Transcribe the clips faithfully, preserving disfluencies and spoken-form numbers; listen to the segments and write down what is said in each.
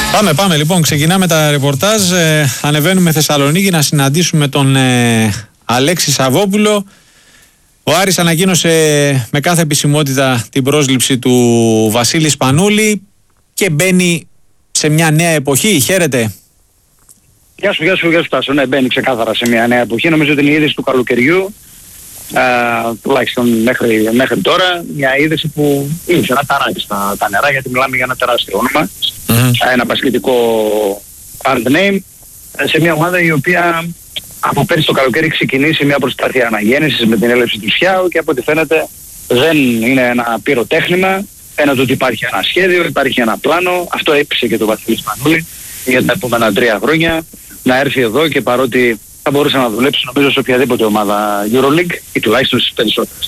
Πάμε, πάμε λοιπόν. Ξεκινάμε τα ρεπορτάζ. Ε, ανεβαίνουμε Θεσσαλονίκη να συναντήσουμε τον ε, Αλέξη Σαββόπουλο. Ο Άρης ανακοίνωσε με κάθε επισημότητα την πρόσληψη του Βασίλη Σπανούλη και μπαίνει σε μια νέα εποχή. Χαίρετε. Γεια σου, γεια σου, γεια σου Τάσο. Ναι, μπαίνει ξεκάθαρα σε μια νέα εποχή. Νομίζω ότι είναι η είδηση του καλοκαιριού. Α, τουλάχιστον μέχρι, μέχρι τώρα, μια είδηση που ήρθε να ταράξει τα, τα νερά, γιατί μιλάμε για ένα τεράστιο όνομα. Mm-hmm. Ένα μπασκετικό hard name σε μια ομάδα η οποία από πέρσι το καλοκαίρι ξεκινήσει μια προσπάθεια αναγέννησης με την έλευση του Σιάου και από ό,τι φαίνεται δεν είναι ένα πυροτέχνημα. Φαίνεται ότι υπάρχει ένα σχέδιο, υπάρχει ένα πλάνο. Αυτό έπεισε και το Βασίλη Σπανούλη για τα επόμενα τρία χρόνια να έρθει εδώ, και παρότι θα μπορούσε να δουλέψει νομίζω σε οποιαδήποτε ομάδα EuroLeague ή τουλάχιστον στις περισσότερες,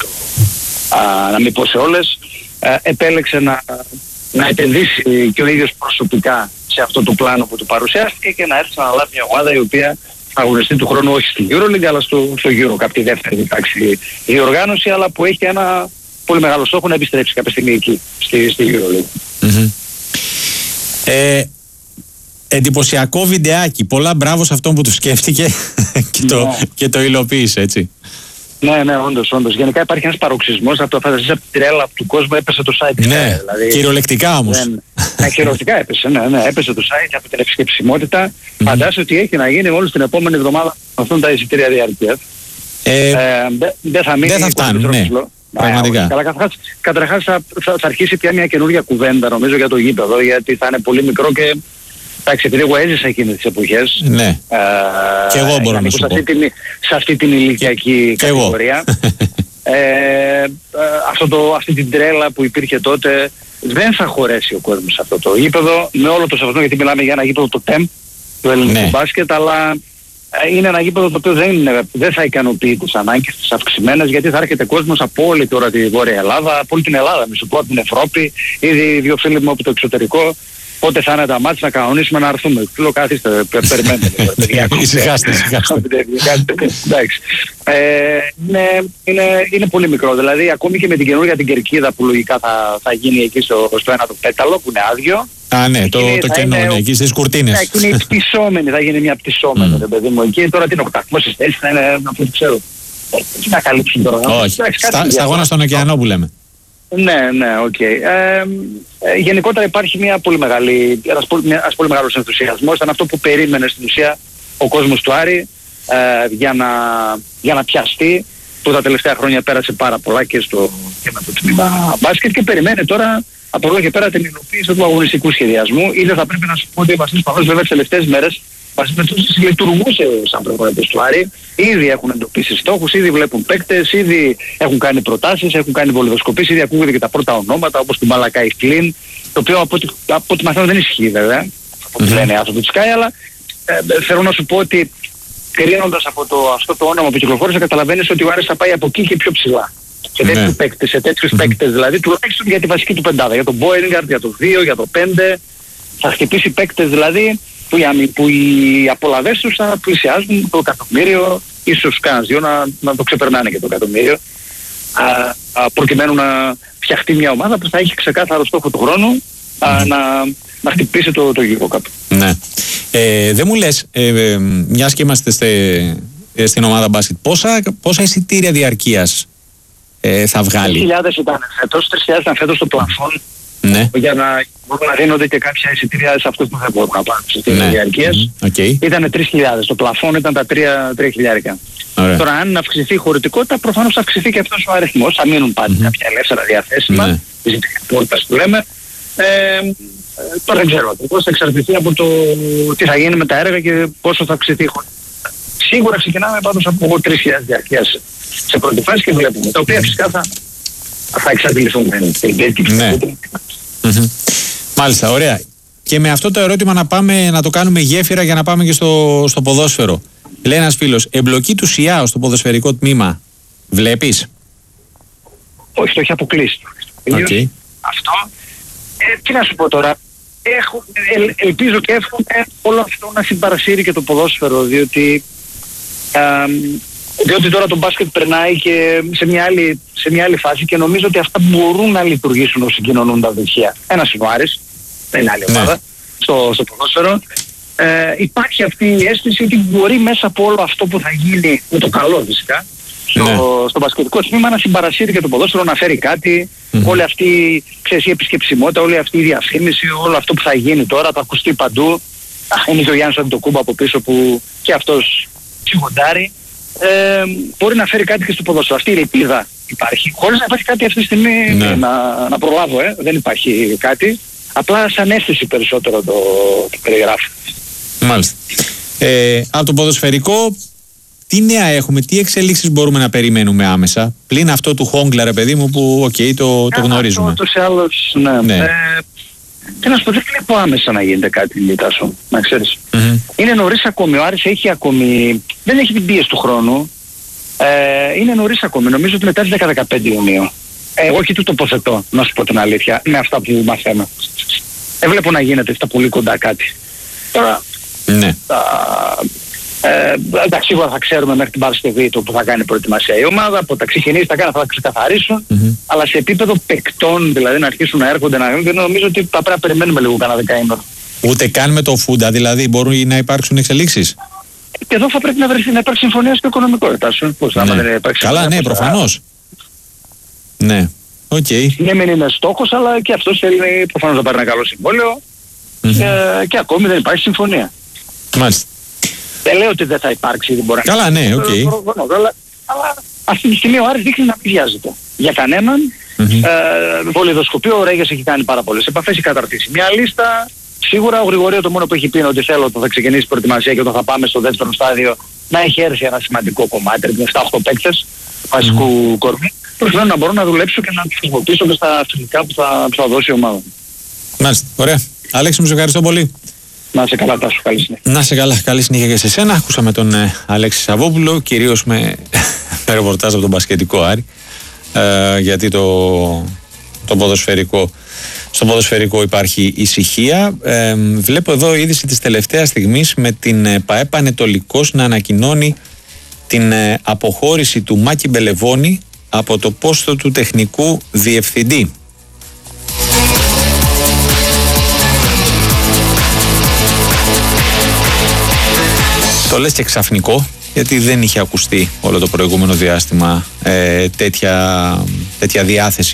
να μην πω σε όλες, α, επέλεξε να, να επενδύσει και ο ίδιος προσωπικά σε αυτό το πλάνο που του παρουσιάστηκε και να έρθει να αναλάβει μια ομάδα η οποία θα αγωνιστεί του χρόνου όχι στη EuroLeague αλλά στο, στο Euro, κάποια δεύτερη τάξη διοργάνωση, αλλά που έχει ένα πολύ μεγάλο στόχο να επιστρέψει κάποια στιγμή εκεί στη, στη EuroLeague. Mm-hmm. Ε, εντυπωσιακό βιντεάκι. Πολλά μπράβο σε αυτόν που το σκέφτηκε και, το, ναι. και το υλοποίησε, έτσι. Ναι, ναι, όντως, όντως. Γενικά υπάρχει ένας παροξισμός από το φαντασίες από την τρέλα του κόσμου, έπεσε το site. Ναι, δηλαδή, κυριολεκτικά όμως. Δεν, ναι, κυριολεκτικά έπεσε, ναι, ναι, έπεσε το site από την επισκεψιμότητα. Mm-hmm. Φαντάζομαι ότι έχει να γίνει όλη την επόμενη εβδομάδα αυτόν τα εισιτήρια διαρκείας. Ε, ε, δεν δε θα μείνει. Δεν θα φτάνουν, ναι. Πραγματικά. Καλά, καταρχάς, καταρχάς θα, θα, θα αρχίσει πια μια καινούργια κουβέντα νομίζω για το γήπεδο, γιατί θα είναι πολύ μικρό και εντάξει, επειδή εγώ έζησα εκείνες τις εποχές. Ναι. Ε, και εγώ μπορώ να σου πω. Σε αυτή την, σε αυτή την ηλικιακή και κατηγορία. ε, ε, αυτό το, αυτή την τρέλα που υπήρχε τότε δεν θα χωρέσει ο κόσμος σε αυτό το γήπεδο. Με όλο το σεβασμό, γιατί μιλάμε για ένα γήπεδο το ΤΕΜ, του ελληνικού ναι. μπάσκετ, αλλά είναι ένα γήπεδο το οποίο δεν, είναι, δεν θα ικανοποιεί τις ανάγκες τις αυξημένες, γιατί θα έρχεται κόσμος από όλη τώρα τη Βόρεια Ελλάδα, από όλη την Ελλάδα, μη σου πω, από την Ευρώπη, ήδη δύο φίλοι μου από το εξωτερικό. Πότε θα είναι τα μάτια να κανονίσουμε να έρθουμε. Του λέω καθίστε, περιμένετε. Ησυχάστε, ησυχάστε. Εντάξει. Είναι πολύ μικρό. Δηλαδή ακόμη και με την καινούργια την κερκίδα που λογικά θα γίνει εκεί στο ένα το πέταλο που είναι άδειο. Α, ναι, το κενό είναι εκεί στις κουρτίνες. Ναι, είναι πτυσσόμενη, θα γίνει μια πτυσσόμενη, ρε παιδί μου. Εκεί τώρα τι είναι οκτακόσιες θέσεις, θα είναι αυτό που ξέρω. Τι να καλύψουν τώρα. Όχι, σταγόνα στον ωκεανό που λέμε. Ναι, ναι, οκ. Okay. Ε, ε, γενικότερα υπάρχει μια πολύ μεγάλη, ένας, πολύ, ένας πολύ μεγάλος ενθουσιασμός. Ήταν αυτό που περίμενε στην ουσία ο κόσμος του Άρη ε, για, να, για να πιαστεί, που τα τελευταία χρόνια πέρασε πάρα πολλά και, στο, και με το τμήμα μπάσκετ, και περιμένει τώρα από εδώ και πέρα την υλοποίηση του αγωνιστικού σχεδιασμού. Ήδη θα πρέπει να σου πω ότι ο Βασίλης Παπάς βέβαια τις τελευταίες μέρες βασίλης λειτουργούσε σαν προπονητής του Άρη. Ήδη έχουν εντοπίσει στόχους, ήδη βλέπουν παίκτες, ήδη έχουν κάνει προτάσεις, έχουν κάνει βολιδοσκοπήσεις, ήδη ακούγονται και τα πρώτα ονόματα όπως του Μαλακάη Κλίν, το οποίο από ό,τι, από ό,τι μαθαίνω δεν ισχύει βέβαια, από ό,τι λένε οι άνθρωποι του Sky, αλλά ε, θέλω να σου πω ότι κρίνοντας από το, αυτό το όνομα που κυκλοφόρησε καταλαβαίνεις ότι ο Άρης θα πάει από εκεί και πιο ψηλά. Σε τέτοιους ναι. παίκτες, σε τέτοιους mm-hmm. παίκτες δηλαδή, τουλάχιστον για τη βασική του πεντάδα, για τον Μπόιργκαρτ, για το δύο, για το πέντε, θα χτυπήσει παίκτες δηλαδή που οι, που οι απολαβές τους θα πλησιάζουν το εκατομμύριο, ίσως κανένας δύο να, να το ξεπερνάνε και το εκατομμύριο, α, α, προκειμένου να φτιαχτεί μια ομάδα που θα έχει ξεκάθαρο στόχο του χρόνου α, mm. να, να χτυπήσει το, το Euro Cup. Ναι. Ε, δεν μου λες, ε, ε, μιας και είμαστε στε, ε, στην ομάδα μπάσκετ, πόσα, πόσα εισιτήρια διαρκείας ε, θα βγάλει? τρεις χιλιάδες ήταν φέτος, τρεις χιλιάδες ήταν φέτος το πλαφόν. Ναι. Για να μπορούν να δίνονται και κάποια εισιτήρια σε αυτούς που δεν μπορούν να πάρουν εισιτήρια ναι. διαρκείας. Mm-hmm. Okay. Ήτανε τρεις χιλιάδες. Το πλαφόν ήταν τα τρία χιλιάρικα. Ωραία. Τώρα αν αυξηθεί η χωρητικότητα προφανώς θα αυξηθεί και αυτός ο αριθμός. Θα μείνουν πάντα mm-hmm. κάποια ελεύθερα διαθέσιμα. Ναι. Εισιτήρια πόρτας που λέμε. Ε, ε, τώρα δεν ξέρω. Πώς θα εξαρτηθεί από το τι θα γίνει με τα έργα και πόσο θα αυξηθεί η χωρητικότητα. Σίγουρα ξεκινάμε πάντως από τρεις χιλιάδες διαρκείας σε πρώτη φάση και βλέπουμε. Τα οποία mm-hmm. φυσικά θα, θα εξαντληθούν. Ναι. Mm-hmm. Μάλιστα, ωραία. Και με αυτό το ερώτημα να πάμε να το κάνουμε γέφυρα για να πάμε και στο, στο ποδόσφαιρο. Λέει ένας φίλος, εμπλοκή του ΣΙΑΟ στο ποδοσφαιρικό τμήμα βλέπεις? Όχι, το έχει αποκλείσει. Okay. Αυτό, ε, τι να σου πω τώρα, έχω, ελ, ελπίζω και εύχομαι όλο αυτό να συμπαρασύρει και το ποδόσφαιρο, διότι α, διότι τώρα το μπάσκετ περνάει και σε μια, άλλη, σε μια άλλη φάση και νομίζω ότι αυτά μπορούν να λειτουργήσουν ως συγκοινωνούν τα δοχεία. Ένας είναι ο Άρης, δεν είναι άλλη ομάδα, ναι. στο, στο ποδόσφαιρο. Ε, υπάρχει αυτή η αίσθηση ότι μπορεί μέσα από όλο αυτό που θα γίνει, με το καλό φυσικά, στο, ναι. στο μπασκετικό τμήμα να συμπαρασύρει και το ποδόσφαιρο, να φέρει κάτι, mm-hmm. όλη αυτή, ξέρεις, η επισκεψιμότητα, όλη αυτή η διαφήμιση, όλο αυτό που θα γίνει τώρα, θα ακουστεί παντού. Α, είναι και ο Γιάννης Αντιτοκούμπο από πίσω που και αυτός ψυχοντάρει. Ε, μπορεί να φέρει κάτι και στο ποδόσφαιρο. Αυτή η ελπίδα υπάρχει. Χωρίς να υπάρχει κάτι αυτή τη στιγμή, ναι. να, να προλάβω, ε, δεν υπάρχει κάτι. Απλά σαν αίσθηση περισσότερο το, το περιγράφω. Μάλιστα. Ε, από το ποδοσφαιρικό, τι νέα έχουμε, τι εξελίξεις μπορούμε να περιμένουμε άμεσα, πλην αυτό του Χόγκλα, ρε παιδί μου, που οκ, okay, το, το γνωρίζουμε. Αυτό ούτως ή άλλως, ναι. ναι. Ε, και να σου πω, δεν βλέπω άμεσα να γίνεται κάτι, Τάσο, να ξέρεις. Mm-hmm. Είναι νωρίς ακόμη, ο Άρης έχει ακόμη, δεν έχει την πίεση του χρόνου. Ε, είναι νωρίς ακόμη, νομίζω ότι μετά τις δέκα με δεκαπέντε Ιουνίου. Ε, εγώ εκεί του τοποθετώ, να σου πω την αλήθεια, με αυτά που μαθαίνω. Δεν βλέπω να γίνεται στα πολύ κοντά κάτι. Τώρα, ναι. τα, ε, εντάξει, σίγουρα θα ξέρουμε μέχρι την Παρασκευή το που θα κάνει προετοιμασία η ομάδα, από τα ξεκινήσει τα κάνει θα τα ξεκαθαρίσουν, mm-hmm. αλλά σε επίπεδο παικτών, δηλαδή να αρχίσουν να έρχονται να γίνουν, νομίζω ότι θα πρέπει να περιμένουμε λίγο κανένα δεκαήμερο. Ούτε καν με το Φούντα, δηλαδή μπορούν να υπάρξουν εξελίξεις. Και εδώ θα πρέπει να, βρεθεί, να υπάρξει συμφωνία στο οικονομικό, Τάσο. Πώς ναι. να υπάρξει. Καλά, ναι, προφανώς. Ναι, οκ. Okay. Ναι, μεν είναι στόχος, αλλά και αυτός θέλει προφανώς να πάρει ένα καλό συμβόλαιο mm-hmm. και, και ακόμη δεν υπάρχει συμφωνία. Μάλιστα. Δεν λέω ότι δεν θα υπάρξει, δεν μπορεί καλά, να ναι, οκ. Okay. Αλλά, αλλά αυτή τη στιγμή ο Άρης δείχνει να μην βιάζεται. Για κανέναν. Mm-hmm. Ε, βολιδοσκοπείο, ο Ρέγες έχει κάνει πάρα πολλές επαφές, έχει καταρτήσει μια λίστα. Σίγουρα ο Γρηγορίου το μόνο που έχει πει είναι ότι θέλω ότι θα ξεκινήσει η προετοιμασία και όταν θα πάμε στο δεύτερο στάδιο να έχει έρθει ένα σημαντικό κομμάτι, με επτά οχτώ παίκτες βασικού mm. κορμί, προκειμένου να μπορώ να δουλέψω και να τους χρησιμοποιήσω και στα φιλικά που θα, που θα δώσει η ομάδα. Μάλιστα, ωραία. Αλέξη, μου σε ευχαριστώ πολύ. Να σε καλά, Τάσο, καλή συνέχεια. Να σε καλά, καλή συνέχεια και σε σένα. Ακούσαμε τον ε, Αλέξη Σαββόπουλο, κυρίως με, με ρεπορτάζ από τον μπασκετικό Άρη, ε, γιατί το, το ποδοσφαιρικό, στο ποδοσφαιρικό υπάρχει ησυχία. Ε, βλέπω εδώ είδηση της τελευταίας στιγμής με την ε, ΠΑΕ Πανετολικός να ανακοινώνει την ε, αποχώρηση του Μάκη Μπελεβώνη από το πόστο του τεχνικού διευθυντή. Το λες και ξαφνικό, γιατί δεν είχε ακουστεί όλο το προηγούμενο διάστημα ε, τέτοια, τέτοια διάθεση.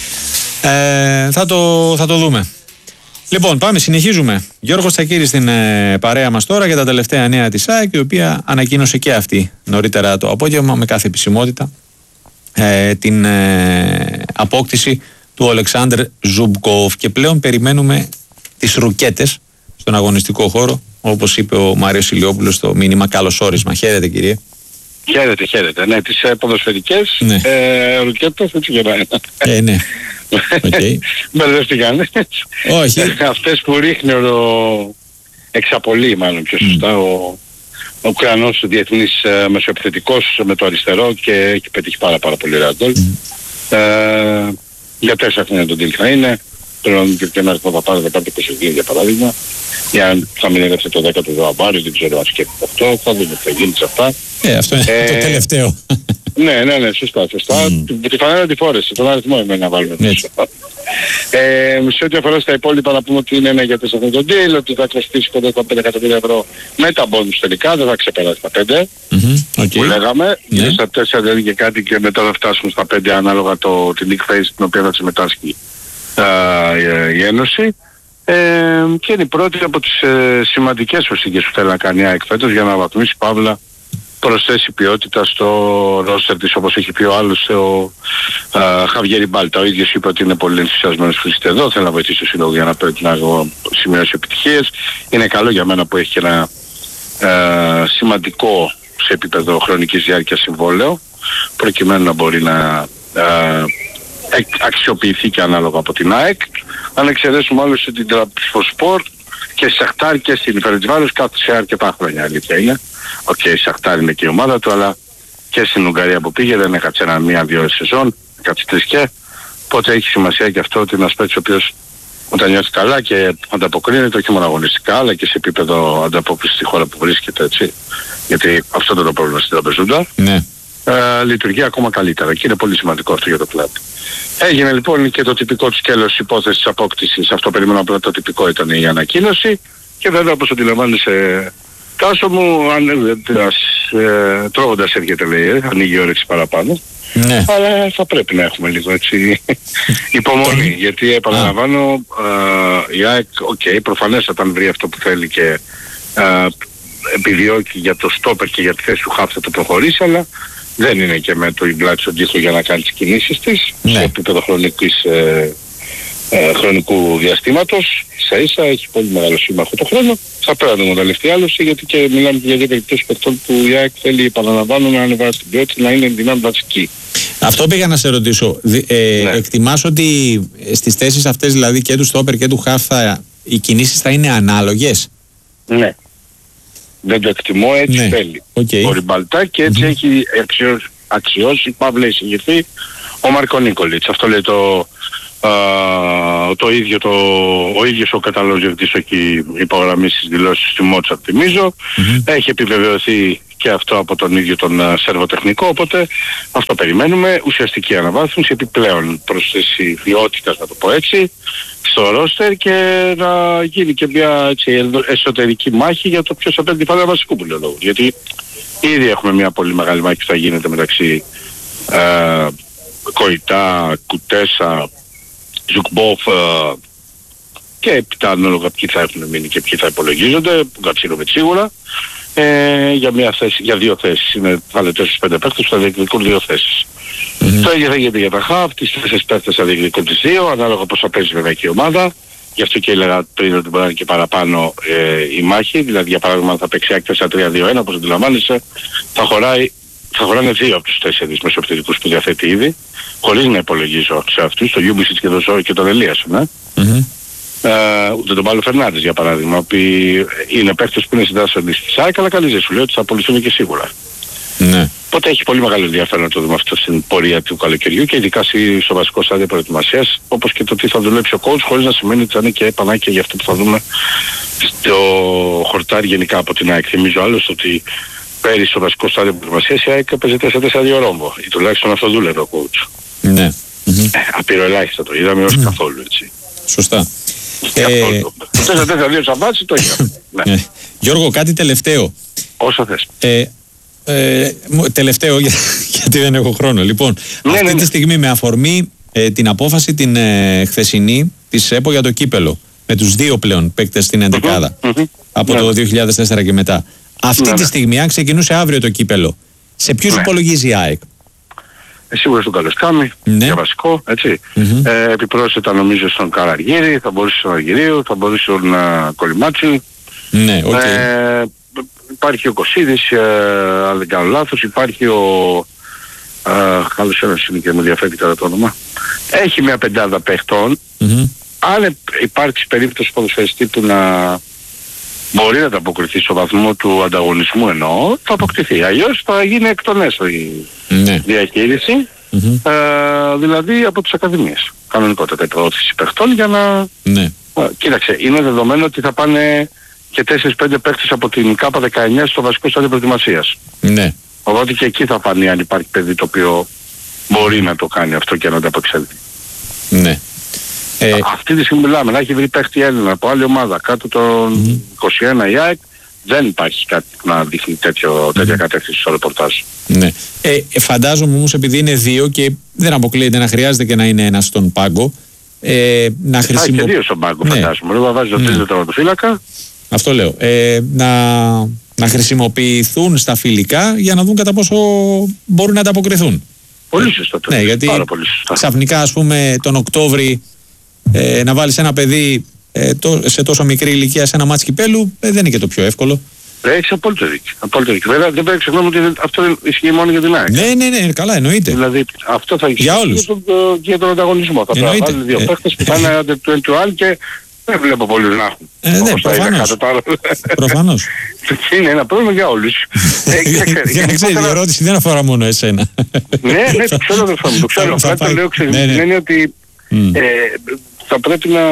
Ε, θα, το, θα το δούμε. Λοιπόν, πάμε, συνεχίζουμε. Γιώργος Τσακίρης στην ε, παρέα μας τώρα για τα τελευταία νέα της ΑΕΚ, η οποία ανακοίνωσε και αυτή νωρίτερα το απόγευμα με κάθε επισημότητα ε, την ε, απόκτηση του Ολεξάνδρ Ζουμπκόφ και πλέον περιμένουμε τις ρουκέτες στον αγωνιστικό χώρο, όπως είπε ο Μάριος Ηλιόπουλος στο μήνυμα. Καλώς όρισμα. Χαίρετε, κύριε. Χαίρετε, χαίρετε. Ναι, τις ε, ποδοσφαιρικές ναι. ε, ρουκέτες έτσι και ε, ναι. Okay. Μπερδεύτηκαν. Όχι. Αυτές που ρίχνει ο εξαπολύει μάλλον πιο σωστά mm. ο, ο Ουκρανός διεθνής ε, μεσοεπιθετικός με το αριστερό και έχει πετύχει πάρα πάρα πολύ ραντόλ. Mm. Ε, για τέσσερα χρόνια τον deal θα είναι. Πλέον και ένα αριθμό θα πάρει δεκαπέντε είκοσι για παράδειγμα. Για θα μην έγραψε το δέκατο Ζωαμπάρης, δεν ξέρω αν σκέφτεται αυτό, θα δούμε τι θα γίνει σε αυτά. Ε, αυτό είναι ε, το τελευταίο. Ναι, ναι, ναι, σωστά, σωστά. Mm. Τη φανέλα τη φόρεσε, τον αριθμό εμένα να βάλουμε. Ε, σε ό,τι αφορά στα υπόλοιπα να πούμε ότι είναι ένα για τέσσερα αυτό το deal, ότι θα κοστίσει κοντά στα πέντε εκατομμύρια ευρώ με τα μπόνους τελικά, δεν θα ξεπεράσει τα πέντε mm-hmm. okay. που λέγαμε. Yeah. Είναι στα τέσσερα δηλαδή και κάτι και μετά θα φτάσουν στα πέντε ανάλογα το, την league phase την οποία θα συμμετάσχει uh, η Ένωση. Ε, και είναι η πρώτη από τις ε, σημαντικές προσθήκες που θέλει να κάνει η ΑΕΚ φέτος για να αναβαθμίσει παύλα προσθέσει ποιότητα στο ρόστερ της, όπως έχει πει ο άλλος ο Χαβιέρι Μπάλτα. Ο ίδιος είπε ότι είναι πολύ ενθουσιασμένος που είστε εδώ, θέλει να βοηθήσει το σύλλογο για να πρέπει να σημειώσει επιτυχίες. Είναι καλό για μένα που έχει και ένα ε, σημαντικό σε επίπεδο χρονικής διάρκειας συμβόλαιο, προκειμένου να μπορεί να ε, αξιοποιηθεί και ανάλογα από την ΑΕΚ. Αν εξαιρέσουμε όλους την Τραμπισπορ και στη Σαχτάρ και στην Φερεντσβάρος κάθισε αρκετά χρόνια, αλήθεια είναι. Οκ, okay, η Σαχτάρ είναι και η ομάδα του, αλλά και στην Ουγγαρία που πήγε δεν έκατσε ένα μία-δύο σεζόν, έκατσε τρεις και. Οπότε έχει σημασία και αυτό ότι ένας παίκτης ο οποίος όταν νιώθει καλά και ανταποκρίνεται όχι μόνο αγωνιστικά, αλλά και σε επίπεδο ανταπόκριση στη χώρα που βρίσκεται, έτσι. Γιατί αυτό είναι το πρόβλημα στην Τραμπεζούντα. Ναι. ε, λειτουργεί ακόμα καλύτερα και είναι πολύ σημαντικό αυτό για το κλαμπ. Έγινε λοιπόν και το τυπικό του σκέλος υπόθεσης απόκτησης. Αυτό περίμενα, απλά το τυπικό ήταν η ανακοίνωση. Και βέβαια, όπως αντιλαμβάνεσαι, Τάσο μου, αν, ε, τρώγοντας έρχεται, λέει, ε, ανοίγει η όρεξη παραπάνω. Ναι. Αλλά θα πρέπει να έχουμε λίγο έτσι υπομονή, γιατί επαναλαμβάνω, ε, η ΑΕΚ, οκ, okay, προφανέστατα αν βρει αυτό που θέλει και ε, επιδιώκει για το στόπερ και για τη θέση του χαφ θα το προχωρήσει, αλλά δεν είναι και με το πλάτη στον τοίχο για να κάνει τις κινήσεις της, ναι, σε επίπεδο χρονικής, ε, ε, χρονικού διαστήματος. Ίσα ίσα έχει πολύ μεγάλο σύμμαχο το χρόνο. Θα πρέπει να δούμε τελευταία άλλωση, γιατί και μιλάμε για δύο περιπτώσεις παιχτών που η ΑΕΚ θέλει, επαναλαμβάνω, να ανεβάσει την ποιότητα, να είναι δυνάμει βασική. Αυτό πήγα να σε ρωτήσω. Ε, ναι. Εκτιμάς ότι στις θέσεις αυτές, δηλαδή και του στόπερ και του χαφ, οι κινήσεις θα είναι ανάλογες? Ναι. Δεν το εκτιμώ, έτσι ναι. θέλει. Okay. Ο Ριμπαλτά και έτσι mm-hmm. έχει αξιώσει, αξιώσει παύλα εισηγηθεί ο Μάρκο Νίκολιτς. Αυτό λέει το, α, το ίδιο το, ο ίδιος ο καταλόγιος έχει υπογραμμίσει στις δηλώσεις του Μότσαρτ, θυμίζω. Mm-hmm. Έχει επιβεβαιωθεί και αυτό από τον ίδιο τον uh, σερβοτεχνικό, οπότε αυτό περιμένουμε, ουσιαστική αναβάθμιση, επιπλέον προσθέση ποιότητας, να το πω έτσι, στο ρόστερ και να γίνει και μια έτσι, εσωτερική μάχη για το ποιος θα παίρνει τη φάλα βασικού που λέω λόγου. Γιατί ήδη έχουμε μια πολύ μεγάλη μάχη που θα γίνεται μεταξύ uh, Κοϊτά, Κουτέσα, Ζουκμπόφ uh, και έπειτα ανάλογα ποιοι θα έχουν μείνει και ποιοι θα υπολογίζονται, Γκατσίνοβιτ σίγουρα. Ε, για, μια θέση, για δύο θέσεις. Είναι θα λέτε στους πέντε παίκτες που θα διεκδικούν δύο θέσεις. Mm-hmm. Το ίδιο θα γίνεται για τα χαφ, τις τέσσερις παίκτες θα διεκδικούν τις δύο, ανάλογα πώς θα παίζει βέβαια και η ομάδα. Γι' αυτό και έλεγα πριν ότι μπορεί να είναι και παραπάνω ε, η μάχη. Δηλαδή για παράδειγμα θα παίξει τέσσερα τρία δύο ένα, όπως αντιλαμβάνεσαι, θα, χωράει, θα χωράνε δύο από τους τέσσερις μεσοεπιθετικούς που διαθέτει ήδη, χωρίς να υπολογίζω σε αυτούς, το Γιούμπισιτς και τον Ζόη και τον Ελίασον. Ε. Mm-hmm. Uh, ούτε τον Πάλο Φερνάντες για παράδειγμα, που είναι παίκτες που είναι συντάσσοντες της ΑΕΚ, αλλά καλή δεν σου λέει ότι θα απολυθούν και σίγουρα. Ναι. Οπότε έχει πολύ μεγάλο ενδιαφέρον να το δούμε αυτό στην πορεία του καλοκαιριού και ειδικά στο βασικό στάδιο προετοιμασίας, όπως και το τι θα δουλέψει ο coach, χωρίς να σημαίνει ότι θα είναι και πανάκια για αυτό που θα δούμε στο χορτάρι γενικά από την ΑΕΚ. Θυμίζω άλλωστε ότι πέρυσι στο βασικό στάδιο προετοιμασίας η ΑΕΚ παίζει τέσσερα τέσσερα δύο ρόμβο, ή τουλάχιστον αυτό δούλευε ο coach. Ναι. Ε, απειροελάχιστα το είδαμε ως mm. καθόλου έτσι. Σωστά. Ε, το τέσσερα τέσσερα δύο σαν βάση το είχαμε. Ναι. Ε, Γιώργο, κάτι τελευταίο. Όσο θες. Ε, ε, τελευταίο για, γιατί δεν έχω χρόνο. Λοιπόν, ναι, αυτή ναι, τη ναι. στιγμή με αφορμή ε, την απόφαση την ε, χθεσινή της ΕΠΟ για το κύπελο, με τους δύο πλέον παίκτες στην εντεκάδα mm-hmm, mm-hmm. από ναι. το δύο χιλιάδες τέσσερα και μετά. Αυτή ναι, τη στιγμή, αν ξεκινούσε αύριο το κύπελο, σε ποιους ναι. υπολογίζει η ΑΕΚ? Ε, σίγουρα στον Καλεσκάμι, ναι. για βασικό, έτσι. Mm-hmm. Ε, επιπρόσθετα νομίζω στον Καραργύρη, θα μπορούσε στον Αργυρίου, θα μπορούσε στον uh, Κολυμάτσι. Ναι, okay. ε, υπάρχει ο Κωσίδης, ε, αν δεν κάνω λάθος, υπάρχει ο... Άλλος ένας είναι και μου διαφέρει τώρα το όνομα. Έχει μια πεντάδα παιχτών. Mm-hmm. Αν υπάρξει περίπτωση ποδοσφαιριστή που να μπορεί να ανταποκριθεί στο βαθμό του ανταγωνισμού εννοώ, θα αποκτηθεί. Αλλιώς θα γίνει εκ των έσω η ναι. διαχείριση, mm-hmm. ε, δηλαδή από τις ακαδημίες. Κανονικότατα η προώθηση παιχτών για να... Ναι. Ε, κοίταξε, είναι δεδομένο ότι θα πάνε και τέσσερα πέντε παίχτες από την ΚΑΠΑ δεκαεννιά στο βασικό στάδιο προετοιμασίας. Ναι. Οπότε και εκεί θα φανεί αν υπάρχει παιδί το οποίο μπορεί να το κάνει αυτό και να το απεξέλθει. Ναι. Ε, αυτή τη στιγμή μιλάμε, να έχει βρει παίχτη Έλληνα από άλλη ομάδα κάτω των mm-hmm. είκοσι ένα η ΑΕΚ, δεν υπάρχει κάτι να δείχνει τέτοιο, τέτοια mm-hmm. κατεύθυνση στο ρεπορτάζ. Ναι. Ε, φαντάζομαι όμως επειδή είναι δύο και δεν αποκλείεται να χρειάζεται και να είναι ένας στον πάγκο. Ε, να χρησιμο... Θα και δύο στον πάγκο, ναι. φαντάζομαι. Λίγο βάζει το τρίτο ναι. τερματοφύλακα. Αυτό λέω. Ε, να, να χρησιμοποιηθούν στα φιλικά για να δουν κατά πόσο μπορούν να ανταποκριθούν. Πολύ σωστά. Ναι, γιατί πάρα πολύ σωστά. Ξαφνικά ας πούμε τον Οκτώβρη ε, να βάλεις ένα παιδί ε, το, σε τόσο μικρή ηλικία σε ένα μάτς κυπέλου ε, δεν είναι και το πιο εύκολο. Έχεις απόλυτο δίκιο. Απόλυτο δίκιο. Βέβαια δεν πρέπει να ξεχνάμε ότι αυτό δεν ισχύει μόνο για την ΑΕΚ. Ναι, ναι, ναι, καλά εννοείται. Δηλαδή αυτό θα ισχύει για όλους. Και τον, για τον ανταγωνισμό. Θα πρέπει να βάλει δύο παίχτες που θα είναι του εν του άλλου και δεν βλέπω πολλούς να έχουν. Ε, ναι, προφανώς. Προφανώς. Είναι ένα πρόβλημα για όλους. Για να ξέρεις, η ερώτηση δεν αφορά μόνο εσένα. Ναι, ναι, το ξέρω δεν το ξέρω. Απλά το λέω είναι ότι θα πρέπει να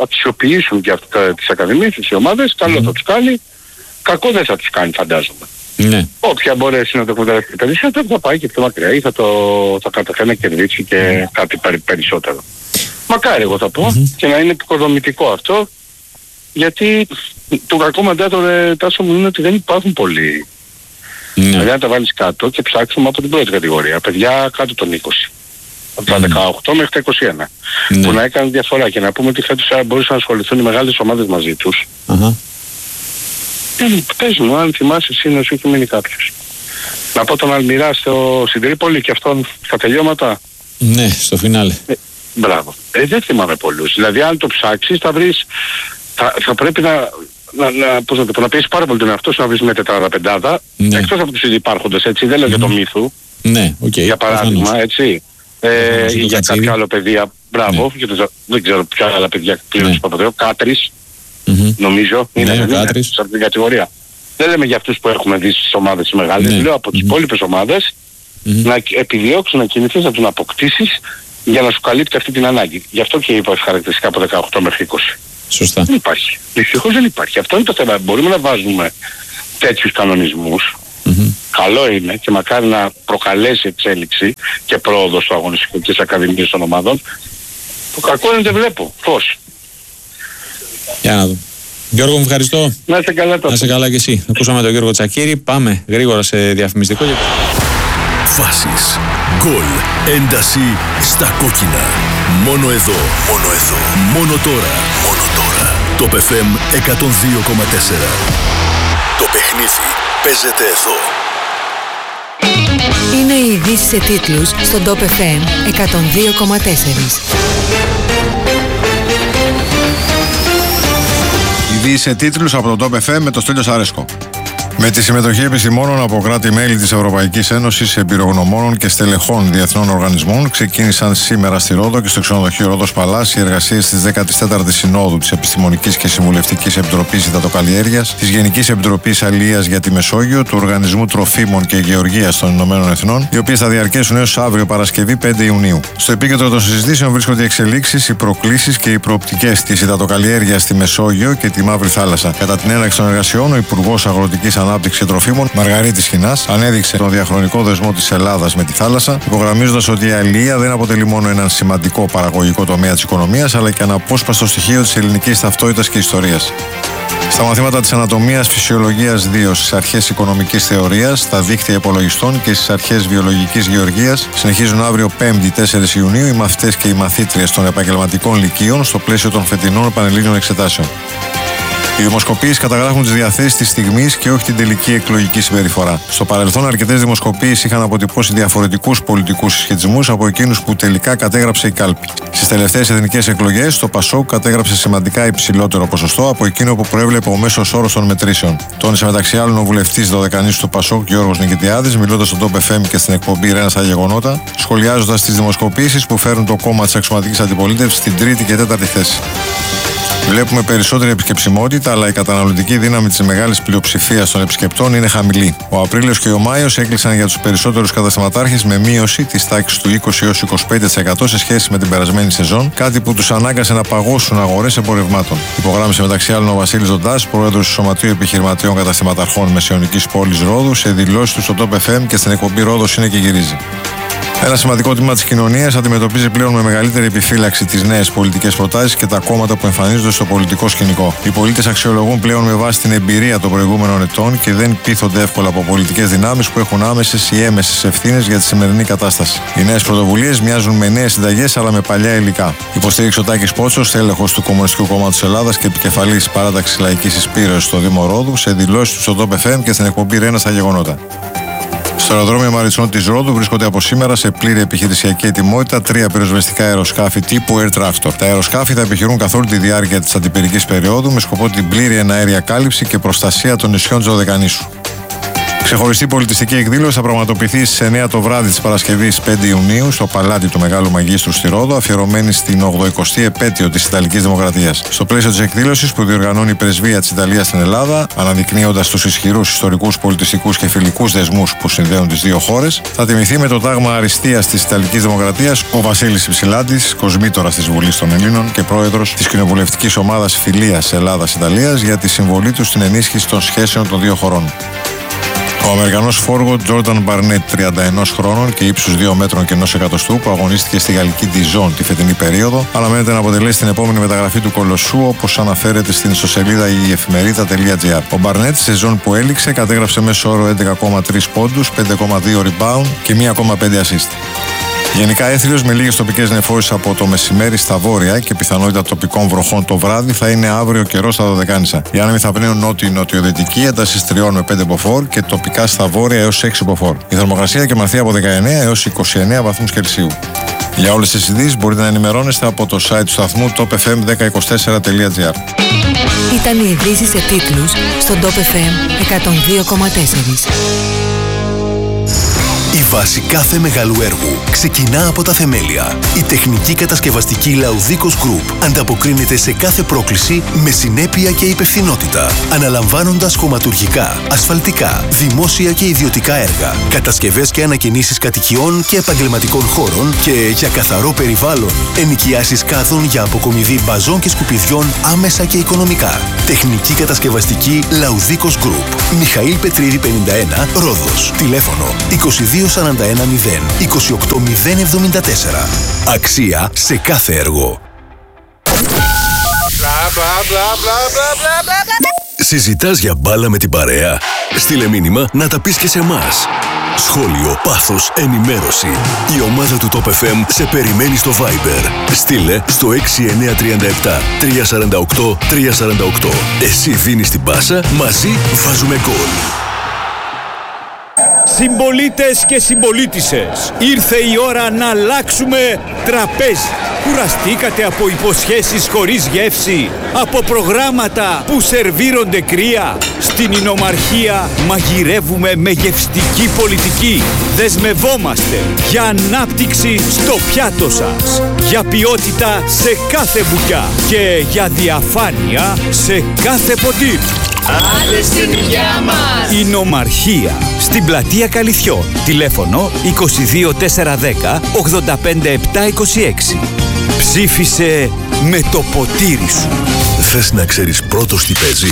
αξιοποιήσουν και αυτά τις ακαδημίες, τις ομάδες. Καλό θα τους κάνει, κακό δεν θα τους κάνει φαντάζομαι. Ναι. Όποια μπορέσει να το εκμεταλλευτεί περισσότερο θα πάει και πιο μακριά ή θα, το, θα καταφέρει να κερδίσει και mm. κάτι περι, περισσότερο. Μακάρι εγώ θα πω mm-hmm. και να είναι επικοδομητικό αυτό, γιατί το κακό μετά το Τάσο μου είναι ότι δεν υπάρχουν πολλοί. Mm. Δηλαδή να τα βάλεις κάτω και ψάξουμε από την πρώτη κατηγορία. Παιδιά κάτω των είκοσι. Από τα mm. δεκαοκτώ μέχρι τα είκοσι ένα. Mm. Που να έκαναν διαφορά και να πούμε ότι φέτος μπορούσαν να ασχοληθούν οι μεγάλες ομάδες μαζί τους. Uh-huh. Πες μου, αν θυμάσαι εσύ να σου έχει μείνει κάποιος. Να πω τον Αλμυρά στο, στην Τρίπολη και αυτόν στα τελειώματα. Ναι, στο φινάλε. Ε, μπράβο. Ε, δεν θυμάμαι πολλούς. Δηλαδή αν το ψάξεις θα βρεις, θα, θα πρέπει να, να, να, πώς να το πω, να πιέσεις πάρα πολύ τον εαυτό σου να βρεις μια τετράδα-πεντάδα. Ναι. Εκτός από τους υπάρχοντες, έτσι, δεν λέω mm. για το Μύθου. Ναι, οκ. Okay, για παράδειγμα, προφανώς. Έτσι. Ε, ή για κάποια άλλο παιδιά, μπράβο, ναι. το, δεν ξέρω ποια άλλα παιδιά πλήρως ναι. Παπαδρέου, Κάτρις. Mm-hmm. Νομίζω είναι, ναι, είναι σε αυτήν την κατηγορία. Δεν λέμε για αυτούς που έχουμε δει στις ομάδες μεγάλες, ναι. Λέω από τις mm-hmm. υπόλοιπες ομάδες mm-hmm. να επιδιώξεις να κινηθείς να τον αποκτήσεις για να σου καλύπτει αυτή την ανάγκη. Γι' αυτό και είπα χαρακτηριστικά από δεκαοκτώ μέχρι είκοσι. Σωστά. Δεν υπάρχει. Δυστυχώς δεν υπάρχει. Αυτό είναι το θέμα. Μπορούμε να βάζουμε τέτοιους κανονισμούς. Mm-hmm. Καλό είναι και μακάρι να προκαλέσει εξέλιξη και πρόοδο στο αγωνιστικό και στις ακαδημίες των ομάδων. Το κακό είναι δεν βλέπω. Φως. Για να δω. Γιώργο, μου ευχαριστώ. Να είσαι καλά τότε. Να είσαι καλά και εσύ. Ακούσαμε τον Γιώργο Τσακίρη. Πάμε γρήγορα σε διαφημιστικό. Φάσεις, γκολ, ένταση στα κόκκινα. Μόνο εδώ, μόνο εδώ, μόνο τώρα, μόνο τώρα. Το εφ εμ εκατόν δύο κόμμα τέσσερα. Το παιχνίδι παίζεται εδώ. Είναι οι ειδήσεις σε τίτλους στον Top εφ εμ εκατόν δύο κόμμα τέσσερα. Ειδήσεις σε τίτλους από τον Top εφ εμ με το Στέλιο Σαρέσκο. Με τη συμμετοχή επιστημόνων από κράτη-μέλη της Ευρωπαϊκής Ένωσης, εμπειρογνωμόνων και στελεχών διεθνών οργανισμών, ξεκίνησαν σήμερα στη Ρόδο και στο ξενοδοχείο Ρόδος Παλάς οι εργασίες της δέκατης τέταρτης Συνόδου της Επιστημονικής και Συμβουλευτικής Επιτροπής Υδατοκαλλιέργειας, της Γενικής Επιτροπής Αλίας για τη Μεσόγειο, του Οργανισμού Τροφίμων και Γεωργίας των Ηνωμένων Εθνών, οι οποίες θα διαρκέσουν έως αύριο Παρασκευή πέντε Ιουνίου. Στο επίκεντρο των συζητήσεων βρίσκονται οι εξελίξεις, οι προκλήσεις και οι προοπτικές της υδατοκαλλιέργειας στη Μεσόγειο και τη Μαύρη Θάλασσα. Κατά την έναρξη των εργασιών, ο Υπουργός Αγροτικής Ανάπτυξης και Τροφίμων, Μαργαρίτης Χινάς, ανέδειξε τον διαχρονικό δεσμό της Ελλάδας με τη θάλασσα, υπογραμμίζοντας ότι η αλία δεν αποτελεί μόνο έναν σημαντικό παραγωγικό τομέα της οικονομίας, αλλά και αναπόσπαστο στοιχείο της ελληνικής ταυτότητας και ιστορίας. Στα μαθήματα της Ανατομίας Φυσιολογίας δύο, στις αρχές οικονομικής θεωρίας, στα δίκτυα υπολογιστών και στις αρχές βιολογικής γεωργίας, συνεχίζουν αύριο πέμπτη τέσσερις Ιουνίου οι μαθητές και οι μαθήτριες των επαγγελματικών λυκείων στο πλαίσιο των φετινών πανελλήνιων εξετάσεων. Οι δημοσκοπήσεις καταγράφουν τις διαθέσεις της στιγμής και όχι την τελική εκλογική συμπεριφορά. Στο παρελθόν, αρκετές δημοσκοπήσεις είχαν αποτυπώσει διαφορετικούς πολιτικούς συσχετισμούς από εκείνους που τελικά κατέγραψε η κάλπη. Στις τελευταίες εθνικές εκλογές, το Πασόκ κατέγραψε σημαντικά υψηλότερο ποσοστό από εκείνο που προέβλεπε ο μέσος όρος των μετρήσεων. Τόνισε μεταξύ άλλων ο βουλευτής Δωδεκανήσου του Πασόκ, Γιώργος Νικητιάδης, μιλώντας στον Top εφ εμ και στην εκπομπή Ρένα στα Γεγονότα, σχολιάζοντας τις δημοσκοπήσεις που φέρνουν το κόμμα της αξιωματικής αντιπολίτευσης στην τρίτη και τέταρτη θέση. Βλέπουμε περισσότερη επισκεψιμότητα, αλλά η καταναλωτική δύναμη της μεγάλης πλειοψηφίας των επισκεπτών είναι χαμηλή. Ο Απρίλιος και ο Μάιος έκλεισαν για τους περισσότερους καταστηματάρχες με μείωση της τάξης του είκοσι έως είκοσι πέντε τοις εκατό σε σχέση με την περασμένη σεζόν, κάτι που τους ανάγκασε να παγώσουν αγορές εμπορευμάτων. Υπογράμμισε μεταξύ άλλων ο Βασίλης Δοντάς, πρόεδρος του Σωματείου Επιχειρηματιών Καταστηματαρχών Μεσαιωνικής Πόλης Ρόδου, σε δηλώσεις του στο Top εφ εμ και στην εκπομπή Ρόδος είναι και γυρίζει. Ένα σημαντικό τμήμα της κοινωνίας αντιμετωπίζει πλέον με μεγαλύτερη επιφύλαξη τις νέες πολιτικές προτάσεις και τα κόμματα που εμφανίζονται στο πολιτικό σκηνικό. Οι πολίτες αξιολογούν πλέον με βάση την εμπειρία των προηγούμενων ετών και δεν πείθονται εύκολα από πολιτικές δυνάμεις που έχουν άμεσες ή έμεσες ευθύνες για τη σημερινή κατάσταση. Οι νέες πρωτοβουλίες μοιάζουν με νέες συνταγές αλλά με παλιά υλικά. Υποστήριξε ο Τάκης Πότσος, τέλεχος του Κομμουνιστικού Κόμματος Ελλάδας και επικεφαλής παράταξης Λαϊκής Εισπύρωσης στο Δήμο Ρόδου, σε δηλώσεις του στο Top εφ εμ και στην εκπομπή Ρένα στα Γεγονότα. Στο αεροδρόμιο Μαριτσών της Ρόδου βρίσκονται από σήμερα σε πλήρη επιχειρησιακή ετοιμότητα τρία πυροσβεστικά αεροσκάφη τύπου Air Tractor. Τα αεροσκάφη θα επιχειρούν καθ' όλη τη διάρκεια της αντιπυρικής περίοδου με σκοπό την πλήρη εναέρια κάλυψη και προστασία των νησιών της Δωδεκανήσου. Ξεχωριστή πολιτιστική εκδήλωση θα πραγματοποιηθεί στις εννιά το βράδυ της Παρασκευής πέντε Ιουνίου στο Παλάτι του Μεγάλου Μαγίστρου στη Ρόδο, αφιερωμένη στην ογδοηκοστή επέτειο της Ιταλικής Δημοκρατίας. Στο πλαίσιο της εκδήλωσης που διοργανώνει η Πρεσβεία της Ιταλίας στην Ελλάδα, αναδεικνύοντας τους ισχυρούς ιστορικούς, πολιτιστικούς και φιλικούς δεσμούς που συνδέουν τις δύο χώρες, θα τιμηθεί με το τάγμα αριστείας της Ιταλικής Δημοκρατίας ο Βασίλης Υψηλάντης, κοσμήτορας της Βουλής των Ελλήνων και πρόεδρος της κοινοβουλευτικής ομάδας Φιλίας Ελλάδας-Ιταλίας, για τη συμβολή του στην ενίσχυση των σχέσεων των δύο χωρών. Ο Αμερικανός φόργο Τζόρνταν Μπαρνέτ, τριάντα ενός χρόνων και ύψους δύο μέτρων και ενός εκατοστού, που αγωνίστηκε στη γαλλική Διζόν τη φετινή περίοδο, αναμένεται να αποτελέσει την επόμενη μεταγραφή του Κολοσσού, όπως αναφέρεται στην ιστοσελίδα η εφημερίδα τελεία τζι άρ. Ο Μπαρνέτ, σε σεζόν που έληξε, κατέγραψε μέσο όρο έντεκα κόμμα τρία πόντους, πέντε κόμμα δύο rebound και ένα κόμμα πέντε assist. Γενικά έθριος με λίγες τοπικές νεφώσεις από το μεσημέρι στα βόρεια και πιθανότητα τοπικών βροχών το βράδυ, θα είναι αύριο καιρό στα Δωδεκάνησα. Οι άνεμοι θα πνέουν νότιο-νοτιοδυτική, έντασης τρία με πέντε μποφόρ και τοπικά στα βόρεια έως έξι μποφόρ. Η θερμοκρασία κυμανθεί από δεκαεννέα έως είκοσι εννέα βαθμούς Κελσίου. Για όλες τις ειδήσεις μπορείτε να ενημερώνεστε από το site του σταθμού top f m ένα μηδέν δύο τέσσερα τελεία τζι άρ. Ήταν οι ειδήσεις σε τίτλους στον Top εφ εμ εκατόν δύο κόμμα τέσσερα. Η βάση κάθε μεγάλου έργου ξεκινά από τα θεμέλια. Η τεχνική κατασκευαστική Λαουδίκος Group ανταποκρίνεται σε κάθε πρόκληση με συνέπεια και υπευθυνότητα, αναλαμβάνοντας χωματουργικά, ασφαλτικά, δημόσια και ιδιωτικά έργα, κατασκευές και ανακαινήσεις κατοικιών και επαγγελματικών χώρων και για καθαρό περιβάλλον, ενοικιάσεις κάδων για αποκομιδή μπαζών και σκουπιδιών άμεσα και οικονομικά. Τεχνική κατασκευαστική Λαουδίκος Group. Μιχαήλ Πετρίδη πενήντα ένα, Ρόδος. Τηλέφωνο είκοσι δύο σαράντα ένα μηδέν είκοσι οκτώ μηδέν εβδομήντα τέσσερα. Αξία σε κάθε έργο. Συζητάς για μπάλα με την παρέα? Στείλε μήνυμα να τα πεις και σε εμάς. Σχόλιο, πάθος, ενημέρωση. Η ομάδα του Top εφ εμ σε περιμένει στο Viber. Στείλε στο έξι εννέα τρία επτά τρία τέσσερα οκτώ τρία τέσσερα οκτώ. Εσύ δίνεις την πάσα, μαζί βάζουμε γκολ. Συμπολίτες και συμπολίτισσες, ήρθε η ώρα να αλλάξουμε τραπέζι. Κουραστήκατε από υποσχέσεις χωρίς γεύση, από προγράμματα που σερβίρονται κρύα? Στην Ινομαρχία μαγειρεύουμε με γευστική πολιτική. Δεσμευόμαστε για ανάπτυξη στο πιάτο σας, για ποιότητα σε κάθε μπουκιά και για διαφάνεια σε κάθε ποτήρι. Άντε στην υγειά μας! Ινομαρχία, στην πλατεία Καλυθιών. Τηλέφωνο είκοσι δύο τετρακόσια δέκα ογδόντα πέντε επτακόσια είκοσι έξι. Ψήφισε με το ποτήρι σου. Θες να ξέρεις πρώτος τι παίζει?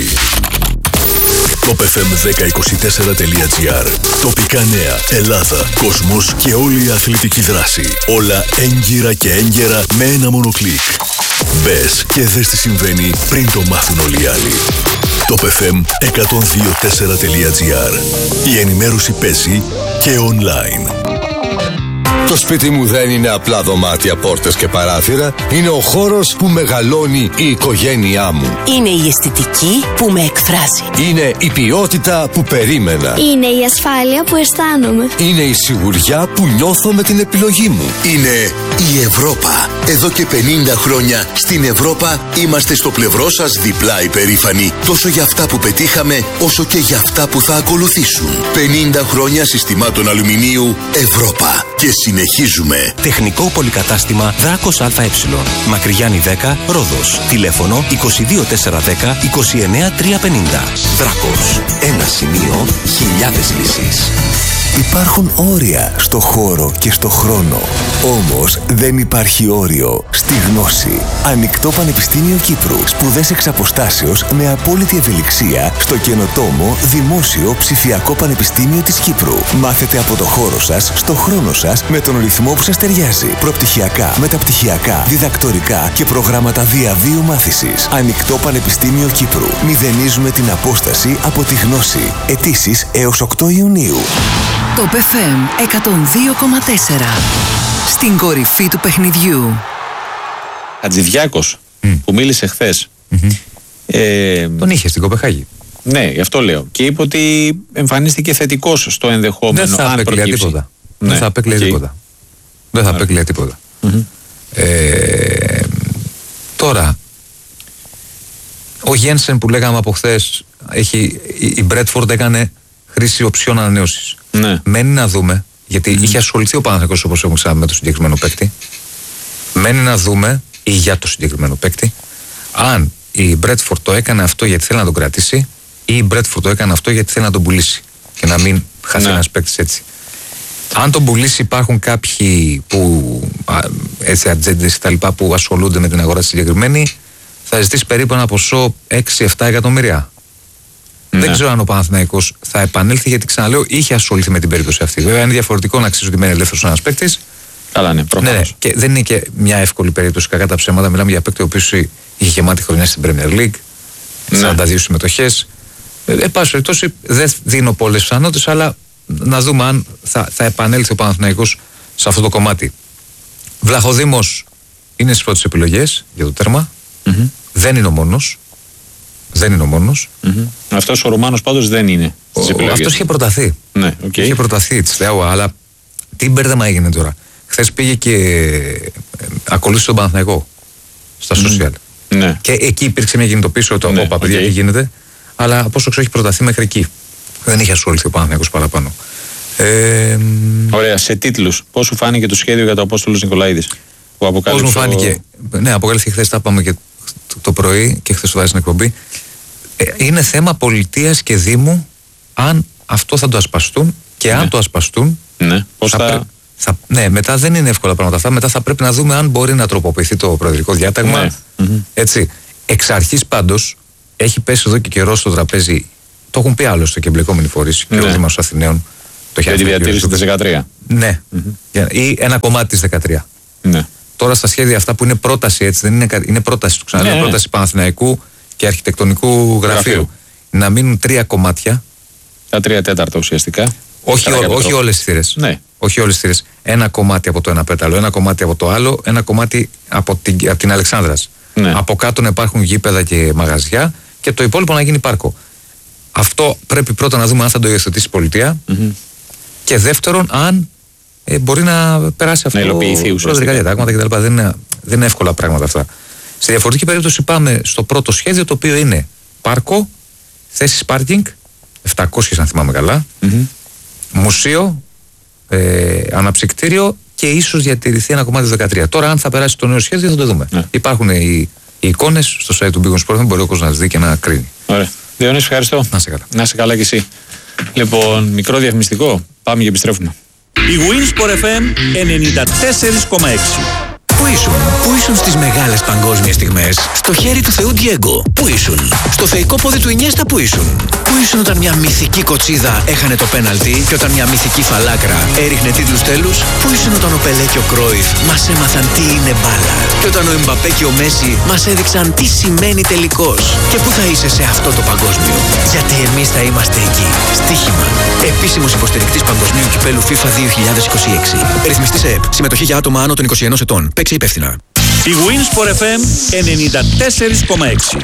top f m ένα μηδέν δύο τέσσερα τελεία τζι άρ. Τοπικά νέα, Ελλάδα, κόσμος και όλη η αθλητική δράση. Όλα έγκυρα και έγκαιρα με ένα μόνο κλικ. Μπες και δες τι συμβαίνει πριν το μάθουν όλοι οι άλλοι. top f m εκατόν δύο τέσσερα τελεία τζι άρ. Η ενημέρωση παίζει και online. Το σπίτι μου δεν είναι απλά δωμάτια, πόρτες και παράθυρα. Είναι ο χώρος που μεγαλώνει η οικογένειά μου. Είναι η αισθητική που με εκφράζει. Είναι η ποιότητα που περίμενα. Είναι η ασφάλεια που αισθάνομαι. Είναι η σιγουριά που νιώθω με την επιλογή μου. Είναι η Ευρώπα. Εδώ και πενήντα χρόνια στην Ευρώπα είμαστε στο πλευρό σας διπλά υπερήφανοι. Τόσο για αυτά που πετύχαμε, όσο και για αυτά που θα ακολουθήσουν. πενήντα χρόνια συστημάτων αλουμινίου Ευρώπα. Και συνεχίζουμε. Τεχνικό πολυκατάστημα Δράκος ΑΕ. Μακρυγιάννη δέκα, Ρόδος. Τηλέφωνο είκοσι δύο τετρακόσια δέκα είκοσι εννέα τριακόσια πενήντα. Δράκος. Ένα σημείο, χιλιάδες λύσεις. Υπάρχουν όρια στο χώρο και στο χρόνο. Όμως δεν υπάρχει όριο στη γνώση. Ανοιχτό Πανεπιστήμιο Κύπρου. Σπουδές εξ αποστάσεως με απόλυτη ευελιξία στο καινοτόμο Δημόσιο Ψηφιακό Πανεπιστήμιο της Κύπρου. Μάθετε από το χώρο σας, στο χρόνο σας, με τον ρυθμό που σας ταιριάζει. Προπτυχιακά, μεταπτυχιακά, διδακτορικά και προγράμματα διαβίου μάθησης. Ανοιχτό Πανεπιστήμιο Κύπρου. Μηδενίζουμε την απόσταση από τη γνώση. Αιτήσεις έως οκτώ Ιουνίου. Top εφ εμ εκατόν δύο κόμμα τέσσερα. Στην κορυφή του παιχνιδιού. Χατζηδιάκος mm. που μίλησε χθες. Mm-hmm. Ε, Τον είχε στην Κοπεχάγη. Ναι, γι' αυτό λέω. Και είπε ότι εμφανίστηκε θετικός στο ενδεχόμενο. Δεν θα απέκλεια τίποτα. Ναι. Δεν θα απέκλεια τίποτα. Δεν θα απέκλεια τίποτα. Mm-hmm. Ε, τώρα, ο Γένσεν που λέγαμε από χθες, η Μπρέτφορντ έκανε χρήση οψιών ανανέωσης. Ναι. Μένει να δούμε, γιατί mm. είχε ασχοληθεί ο Παναθηναϊκός, όπως έχουμε ξαναπεί, με το συγκεκριμένο παίκτη. Μένει να δούμε, ή για το συγκεκριμένο παίκτη, αν η Μπρέτφορντ το έκανε αυτό γιατί θέλει να τον κρατήσει, ή η Μπρέτφορντ το έκανε αυτό γιατί θέλει να τον πουλήσει. Και να μην χάσει ναι. ένας παίκτης έτσι. Αν τον πουλήσει, υπάρχουν κάποιοι που, έτσι, ατζέντες και τα λοιπά, που ασχολούνται με την αγορά συγκεκριμένη, θα ζητήσει περίπου ένα ποσό έξι εφτά εκατομμύρια. Ναι. Δεν ξέρω αν ο Παναθηναϊκός θα επανέλθει, γιατί ξαναλέω, είχε ασχοληθεί με την περίπτωση αυτή. Βέβαια, είναι διαφορετικό να ξέρει ότι μένει ελεύθερο ένα παίκτη. Καλά, ναι, προφανώς. Ναι, και δεν είναι και μια εύκολη περίπτωση, κακά τα ψέματα. Μιλάμε για παίκτη ο οποίος είχε γεμάτη χρονιά στην Premier League, ναι. σαράντα δύο συμμετοχές. Ε, εν πάση περιπτώσει, δεν δίνω πολλές πιθανότητες, αλλά να δούμε αν θα, θα επανέλθει ο Παναθηναϊκός σε αυτό το κομμάτι. Βλαχοδήμος είναι στις πρώτες επιλογές για το τέρμα. Mm-hmm. Δεν είναι ο μόνος. Δεν είναι ο μόνος. Mm-hmm. Αυτός ο Ρουμάνος πάντως δεν είναι στις επιλογές. Αυτός είχε προταθεί. Ναι, okay. Είχε προταθεί, της λέω, αλλά τι μπέρδεμα έγινε τώρα. Χθες πήγε και ε, ακολούθησε τον Παναθηναϊκό στα social. Mm. Ναι. Και εκεί υπήρξε μια κινητοποίηση ότι ναι, όπα, παιδιά, okay. τι γίνεται. Αλλά από όσο ξέρω έχει προταθεί μέχρι εκεί. Δεν είχε ασχοληθεί ο Παναθηναϊκός παραπάνω. Ε, Ωραία, σε τίτλους. Πώς σου φάνηκε το σχέδιο για τον Απόστολος Νικολαίδης? Πώς μου φάνηκε? Ο... Ναι, αποκάλυφθηκε χθες, τα είπαμε και το, το πρωί και χθες το βάζει στην εκπομπή. Ε, είναι θέμα πολιτείας και Δήμου αν αυτό θα το ασπαστούν και αν ναι. το ασπαστούν. Ναι, πώς θα... θα... Θα, ναι, μετά δεν είναι εύκολα πράγματα αυτά. Μετά θα πρέπει να δούμε αν μπορεί να τροποποιηθεί το προεδρικό διάταγμα. Ναι. Mm-hmm. Έτσι. Εξ αρχής πάντως έχει πέσει εδώ και καιρό στο τραπέζι. Το έχουν πει άλλωστε και εμπλεκόμενοι φορείς. Ναι. Και ο Δήμαρχος Αθηναίων. Το για τη διατήρηση της δεκατρία. Ναι. Mm-hmm. Ή ένα κομμάτι της δεκατρία. Ναι. Τώρα στα σχέδια αυτά που είναι πρόταση, έτσι, δεν είναι, είναι πρόταση του ξαναλέω, ναι, πρόταση Παναθηναϊκού και Αρχιτεκτονικού Γραφείου. Γραφείου. Να μείνουν τρία κομμάτια. Τα τρία τέταρτα ουσιαστικά. Όχι, ό, όχι όλες τις θύρες. Ναι. Όχι όλες τις θύρες. Ένα κομμάτι από το ένα πέταλο, ένα κομμάτι από το άλλο, ένα κομμάτι από την, από την Αλεξάνδρας. Ναι. Από κάτω να υπάρχουν γήπεδα και μαγαζιά και το υπόλοιπο να γίνει πάρκο. Αυτό πρέπει πρώτα να δούμε αν θα το υιοθετήσει η πολιτεία. Mm-hmm. Και δεύτερον, αν ε, μπορεί να περάσει αυτό. Να υλοποιηθεί ουσιαστικά. Διατάγματα κτλ. Δεν είναι, δεν είναι εύκολα πράγματα αυτά. Σε διαφορετική περίπτωση πάμε στο πρώτο σχέδιο, το οποίο είναι πάρκο, θέσεις πάρκινγκ, επτακόσιες αν θυμάμαι καλά. Mm-hmm. Μουσείο, ε, αναψυκτήριο και ίσως διατηρηθεί ένα κομμάτι του δεκατρία. Τώρα, αν θα περάσει το νέο σχέδιο, θα το δούμε. Yeah. Υπάρχουν οι, οι εικόνες στο site του Big Win Sport, μπορεί ο κόσμος να τις δει και να κρίνει. Ωραία. Διονύση, ευχαριστώ. Να σε καλά. Να σε καλά κι εσύ. Λοιπόν, μικρό διαφημιστικό. Πάμε και επιστρέφουμε. Η Winsport εφ εμ ενενήντα τέσσερα κόμμα έξι. Πού ήσουν, πού ήσουν στις μεγάλες παγκόσμιες στιγμές? Στο χέρι του Θεού Ντιέγκο. Πού ήσουν, στο θεϊκό πόδι του Ινιέστα? Πού ήσουν, πού ήσουν όταν μια μυθική κοτσίδα έχανε το πέναλτι και όταν μια μυθική φαλάκρα έριχνε τίτλους τέλους? Πού ήσουν όταν ο Πελέ και ο Κρόιφ μας έμαθαν τι είναι μπάλα και όταν ο Εμπαπέ και ο Μέση μας έδειξαν τι σημαίνει τελικός? Και πού θα είσαι σε αυτό το παγκόσμιο? Γιατί εμείς θα είμαστε εκεί. Στοίχημα. Επίσημος υποστηρικτής Παγκοσμίου Κυπέλου FIFA δύο χιλιάδες είκοσι έξι. Ρυθμιστής ΕΕΠ. Συμμετοχή για άτομα άνω των είκοσι ενός ετών. Παίξε υπεύθυνα. Η Winsport εφ εμ ενενήντα τέσσερα κόμμα έξι.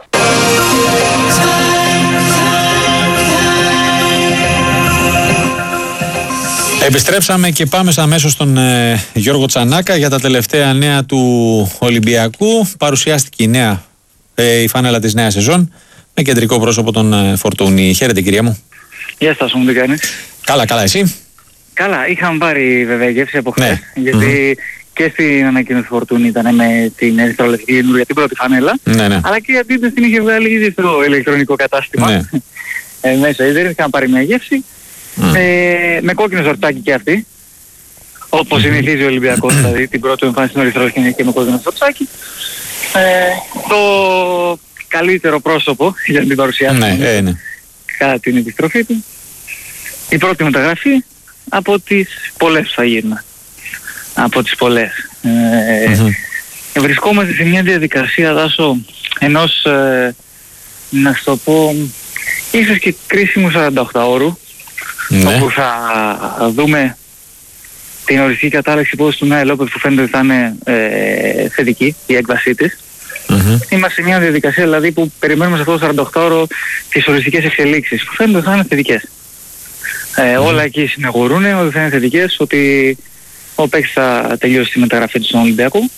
Επιστρέψαμε και πάμε αμέσως στον ε, Γιώργο Τσανάκα για τα τελευταία νέα του Ολυμπιακού. Παρουσιάστηκε η, νέα, ε, η φάνελα της νέας σεζόν με κεντρικό πρόσωπο τον ε, Φορτούνη. Χαίρετε, κυρία μου. Γεια σας, μου τι κάνεις? Καλά, καλά, εσύ? Καλά, είχαμε πάρει βέβαια γεύση από χθες, ναι. γιατί mm-hmm. και στην ανακοίνωση Φορτούνη ήταν με την ερυθρολευκή για την πρώτη φανέλα, ναι, ναι. αλλά και η αντίθεση την είχε βγάλει ήδη στο ηλεκτρονικό κατάστημα. Ναι. ε, μέσα δεν είχαμε πάρει μια γεύση. Mm. Ε, με κόκκινο σορτσάκι και αυτή, όπως mm. συνηθίζει ο Ολυμπιακός, δηλαδή την πρώτη εμφάνιση στην ερυθρολευκή και με κόκκινο σορτσάκι. Ε, το καλύτερο πρόσωπο για την παρουσιάση ναι, ε, ναι. κατά την επιστροφή του. Η πρώτη μεταγραφή από τις πολλές που θα γίνουν. Από τις πολλές. Ε, mm-hmm. Βρισκόμαστε σε μια διαδικασία, Δάσο, ενός, ε, να σου το πω, ίσως και κρίσιμου σαρανταοκτάωρου, ναι. όπου θα δούμε την οριστική κατάληξη υπόθεση του Νάι Λόπεθ που φαίνεται ότι θα είναι ε, θετική η έκβασή της. Mm-hmm. Είμαστε σε μια διαδικασία δηλαδή που περιμένουμε σε αυτό το σαρανταοκτάωρο τις οριστικές εξελίξεις που φαίνεται ότι θα είναι θετικές. Ε, mm. Όλα εκεί συνεχωρούν ότι θα είναι θετικές, ότι ο παίκτης θα τελειώσει τη μεταγραφή του στον Ολυμπιακό.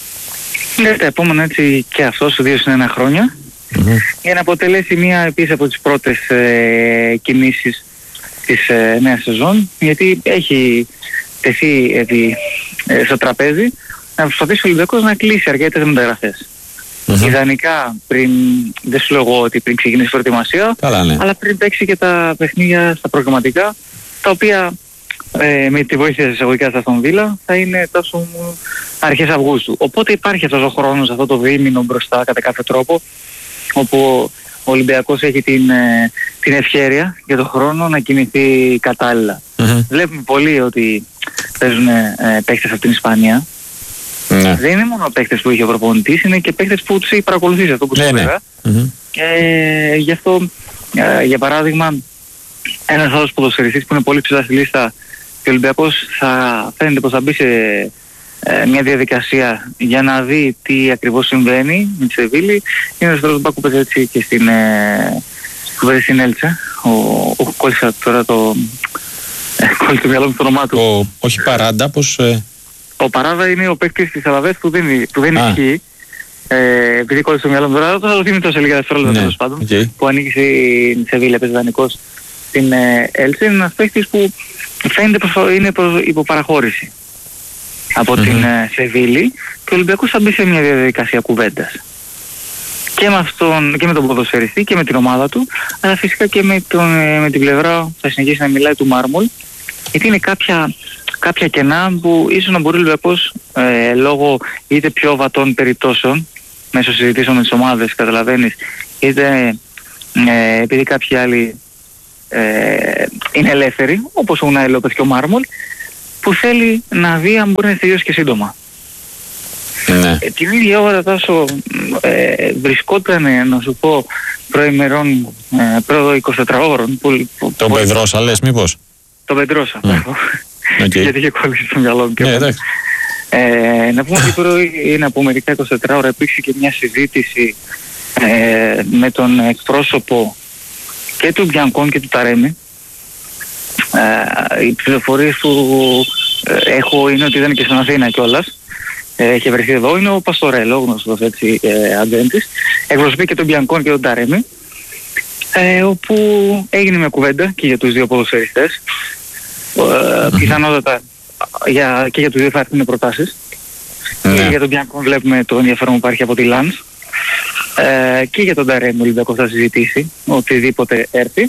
Για τα επόμενα έτσι και αυτός, δύο συν ένα χρόνια, mm-hmm. για να αποτελέσει μια επίσης από τις πρώτες ε, κινήσεις της ε, νέας σεζόν, γιατί έχει τεθεί επί, ε, στο τραπέζι να προσπαθήσει ο Ολυμπιακός να κλείσει αρκετές μεταγραφές. Mm-hmm. Ιδανικά πριν, δεν σου λέω εγώ ότι πριν ξεκινήσει η προετοιμασία, καλά, ναι. αλλά πριν παίξει και τα παιχνίδια στα προγραμματικά, τα οποία ε, με τη βοήθεια της εισαγωγικά στα Αστον Βίλα θα είναι τόσο αρχές Αυγούστου. Οπότε υπάρχει αυτός ο χρόνος, αυτό το δίμηνο μπροστά κατά κάποιο τρόπο, όπου ο Ολυμπιακός έχει την, ε, την ευχέρεια και τον χρόνο να κινηθεί κατάλληλα. Mm-hmm. Βλέπουμε πολύ ότι παίζουν ε, παίκτες από την Ισπανία. Ναι. Δεν είναι μόνο παίκτες που είχε ο προπονητής, είναι και παίκτες που τους έχει παρακολουθήσει, αυτό που σου έλεγα. Mm-hmm. Και γι' αυτό, ε, για παράδειγμα, ένας άλλος ποδοσφαιριστής που είναι πολύ ψηλά στη λίστα και ο Ολυμπιακός θα φαίνεται πως θα μπει σε ε, μια διαδικασία για να δει τι ακριβώς συμβαίνει με τη Σεβίλη, είναι ο Στρός Μπάκου που παίζει έτσι και στην, ε, στην Έλτσα. Ο, ο, κόλλησα τώρα το... κόλλησε το μυαλό μου το όνομά του. Ο, όχι Παράντα, πως... Ε... Ο Παράδα είναι ο παίκτης της Αλαβές που δεν, που δεν ισχύει. Ε, επειδή κόλλησε το μυαλό μου τώρα, θα το θυμηθώ σε λίγα δευτερόλεπτα τέλος πάντων, okay. που ανοίγει στην Σεβίλη, παίζει δανεικός στην ε, Έλτσα. Είναι ένας παίκτης που φαίνεται πως είναι υπό παραχώρηση από mm-hmm. την ε, Σεβίλη και ο Ολυμπιακός θα μπει σε μια διαδικασία κουβέντας. Και με, αυτόν, και με τον ποδοσφαιριστή και με την ομάδα του, αλλά φυσικά και με, τον, ε, με την πλευρά θα συνεχίσει να μιλάει του Μάρμολ, γιατί είναι κάποια, κάποια κενά που ίσως να μπορεί ο Ολυμπιακός ε, λόγω είτε πιο βατών περιπτώσεων μέσω συζητήσεων με τις ομάδες, καταλαβαίνεις, είτε ε, επειδή κάποιοι άλλοι ε, είναι ελεύθεροι, όπως ο Ουνάι Λόπες και ο Μάρμολ, που θέλει να δει αν μπορεί να τελειώσει και σύντομα. Ναι. Ε, την ίδια ώρα τόσο ε, βρισκόταν, να σου πω, προημερών ε, προ εικοσιτετράωρων. Τον που, Πεδρόσα λες μήπως? Τον Πεδρόσα, mm. okay. γιατί είχε κολλήσει στο μυαλό μου. Yeah, ε, να πούμε ότι πριν από μερικά εικοσιτετρά ώρα υπήρξε και μια συζήτηση ε, με τον εκπρόσωπο και του Μπιανκόν και του Ταρέμι. Ε, οι πληροφορίες που ε, έχω είναι ότι δεν είναι και στην Αθήνα κιόλας. Ε, έχει βρεθεί εδώ, είναι ο Παστορέλο, γνωστός έτσι ε, αντέντης. Εκπροσωπεί και τον Μπιανκόν και τον Ταρέμι. Ε, όπου έγινε μια κουβέντα και για τους δύο ποδοσφαιριστές. Ε, mm-hmm. Πιθανότατα για, και για τους δύο θα έρθουν προτάσεις. Mm-hmm. Και για τον Μπιανκόν βλέπουμε το ενδιαφέρον που υπάρχει από τη Λανς. Ε, και για τον Ταρέμι ο Ολυμπιακός θα συζητήσει οτιδήποτε έρθει.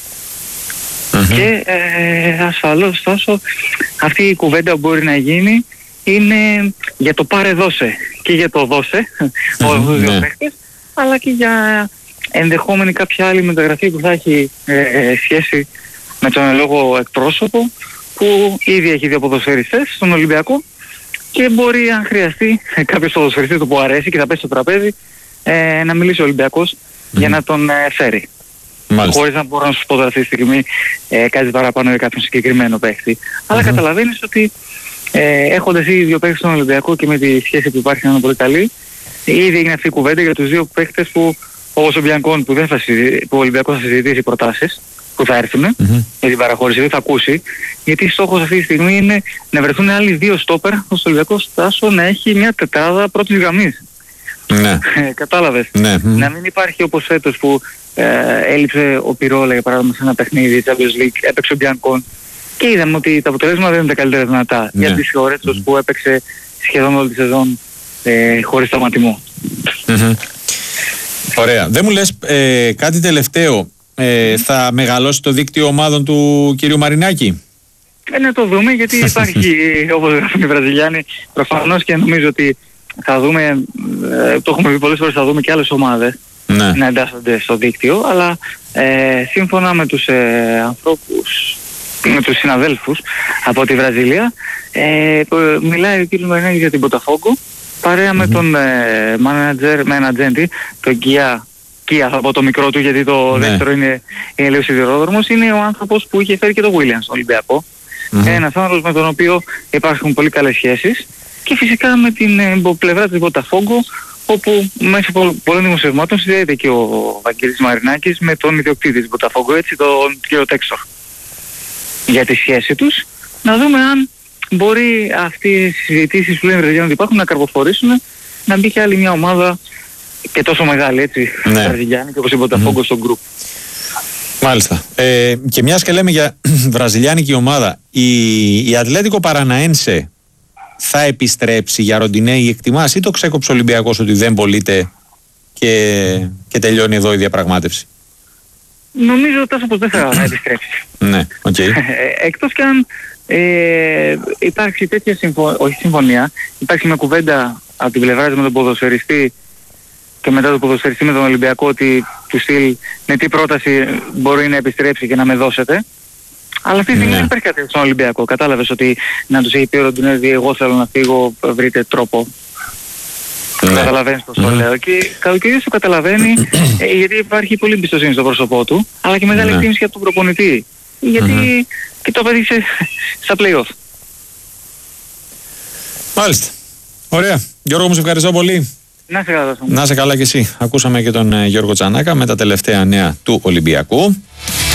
Mm-hmm. Και ε, ασφαλώς τόσο αυτή η κουβέντα που μπορεί να γίνει είναι για το πάρε δώσε και για το δώσε mm-hmm. όλους τους δύο παίχτες, αλλά και για ενδεχόμενη κάποια άλλη μεταγραφή που θα έχει ε, ε, σχέση με τον λόγο εκπρόσωπο που ήδη έχει δύο ποδοσφαιριστές στον Ολυμπιακό και μπορεί αν χρειαστεί κάποιος ποδοσφαιριστής του που αρέσει και θα πέσει στο τραπέζι ε, να μιλήσει ο Ολυμπιακός mm-hmm. για να τον ε, φέρει. Μάλιστα. Χωρίς να μπορώ να σου πω τώρα αυτή τη στιγμή ε, κάτι παραπάνω για κάποιον συγκεκριμένο παίχτη. Mm-hmm. Αλλά καταλαβαίνεις ότι ε, έχοντας ήδη δύο παίχτες στον Ολυμπιακό και με τη σχέση που υπάρχει να είναι πολύ καλή, ήδη έγινε αυτή η κουβέντα για τους δύο παίχτες που, όπως ο Μπιανκόν, που, δεν θα συζη... που ο Ολυμπιακός θα συζητήσει προτάσεις που θα έρθουν mm-hmm. για την παραχώρηση, δεν θα ακούσει, γιατί στόχος αυτή τη στιγμή είναι να βρεθούν άλλοι δύο στόπερ, ώστε ο Ολυμπιακός Τάσο να έχει μια τετράδα πρώτης γραμμής. Ναι. Κατάλαβες. Ναι. Να μην υπάρχει όπως φέτος που ε, έλειψε ο Πυρόλα για παράδειγμα σε ένα παιχνίδι Champions League, έπαιξε ο Μπιανκόν και είδαμε ότι τα αποτελέσματα δεν είναι τα καλύτερα δυνατά. Ναι. Για τις Χορέτσος mm. που έπαιξε σχεδόν όλη τη σεζόν ε, χωρίς σταματημό. Mm-hmm. Ωραία. Δεν μου λες ε, κάτι τελευταίο. Ε, mm. Θα μεγαλώσει το δίκτυο ομάδων του κυρίου Μαρινάκη? Ε, να το δούμε, γιατί υπάρχει όπως γράφουν οι Βραζιλιάνοι προφανώς και νομίζω ότι θα δούμε, ε, το έχουμε πει πολλές φορές, θα δούμε και άλλες ομάδες ναι. να εντάσσονται στο δίκτυο, αλλά ε, σύμφωνα με τους ε, ανθρώπους, με τους συναδέλφους από τη Βραζιλία, ε, μιλάει ο κ. Μαρινάκης για την Ποταφόγκο, παρέα mm-hmm. με τον ε, manager, manager, τον Κιά, Κιά θα πω το μικρό του γιατί το ναι. δεύτερο είναι, είναι λίγο σιδηρόδρομος, είναι ο άνθρωπος που είχε φέρει και το Williams στον Ολυμπιακό, mm-hmm. ένας άνθρωπος με τον οποίο υπάρχουν πολύ καλές σχέσεις. Και φυσικά με την ε, πλευρά της Βοταφόγκο, όπου μέσα από πολλών δημοσιευμάτων συνδέεται και ο Βαγγέλης Μαρινάκης με τον ιδιοκτήτη της Βοταφόγκο, έτσι τον κύριο Τέξορ. Για τη σχέση τους, να δούμε αν μπορεί αυτές οι συζητήσεις που λένε ότι υπάρχουν να καρποφορήσουν, να μπει και άλλη μια ομάδα και τόσο μεγάλη, έτσι, ναι. βραζιλιάνικη όπως η Βοταφόγκο mm. στο γκρουπ. Μάλιστα. Ε, και μιας και λέμε για βραζιλιάνικη ομάδα, η, η Ατλέτικο Παραναένσε θα επιστρέψει για Ροντινέη, εκτιμάς, ή το ξέκοψε ο Ολυμπιακός ότι δεν πωλείται και, και τελειώνει εδώ η διαπραγμάτευση? Νομίζω τόσο πως δεν θα επιστρέψει. Ναι, οκ. Okay. Εκτός και αν ε, υπάρχει τέτοια συμφωνία, όχι συμφωνία, υπάρχει μια κουβέντα από την πλευρά με τον ποδοσφαιριστή και μετά το ποδοσφαιριστή με τον Ολυμπιακό ότι του στυλ με τι πρόταση μπορεί να επιστρέψει και να με δώσετε. Αλλά αυτή τη στιγμή δεν υπάρχει κάτι στον Ολυμπιακό. Κατάλαβες ότι να τους έχει πει ο Ροντινέζη εγώ θέλω να φύγω, βρείτε τρόπο. Ναι. Καταλαβαίνεις το mm. λέω. Και ο ίδιος το καταλαβαίνει ε, γιατί υπάρχει πολύ εμπιστοσύνη στο πρόσωπό του, αλλά και μεγάλη εκτίμηση ναι. από τον προπονητή. Γιατί mm-hmm. και το πέδειξε στα play-off. Μάλιστα. Ωραία. Γιώργο, μου σε ευχαριστώ πολύ. Να σε καλά. Να σε καλά και εσύ. Ακούσαμε και τον ε, Γιώργο Τσανάκα με τα τελευταία νέα του Ολυμπιακού.